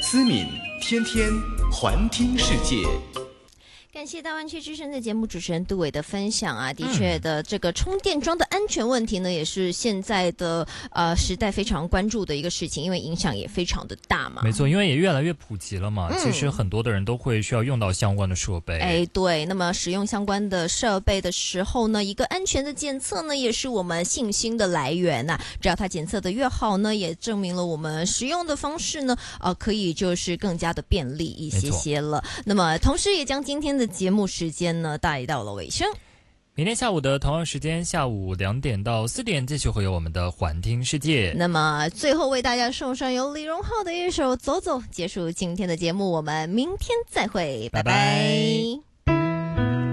思敏天天环听世界。 感谢大湾区之声的节目主持人杜伟的分享啊，的确的，这个充电桩的安全问题呢，也是现在的时代非常关注的一个事情，因为影响也非常的大嘛。 没错，因为也越来越普及了嘛，其实很多的人都会需要用到相关的设备。 哎，对，那么使用相关的设备的时候呢，一个安全的检测呢，也是我们信心的来源呐。只要它检测的越好呢，也证明了我们使用的方式呢，可以就是更加的便利一些些了。那么同时也将今天的节目时间呢带到了尾声。 明天下午的同样时间，下午2点到4点，继续会有我们的环听世界。 那么最后为大家送上由李荣浩的一首《走走》，结束今天的节目，我们明天再会，拜拜。